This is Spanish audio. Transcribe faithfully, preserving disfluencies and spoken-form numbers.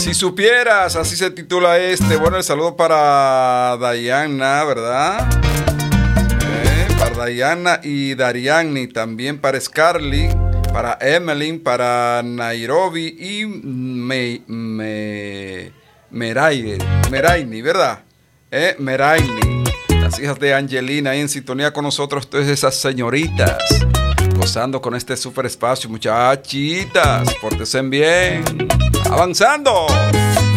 Si supieras, así se titula este. Bueno, el saludo para Diana, ¿verdad? Eh, para Diana y Dariani, también para Scarly, para Emmeline, para Nairobi y me, me, Meraini, Meraini, ¿verdad? Eh, Meraini, las hijas de Angelina ahí en sintonía con nosotros, todas esas señoritas, gozando con este super espacio, muchachitas, pórtense bien, avanzando.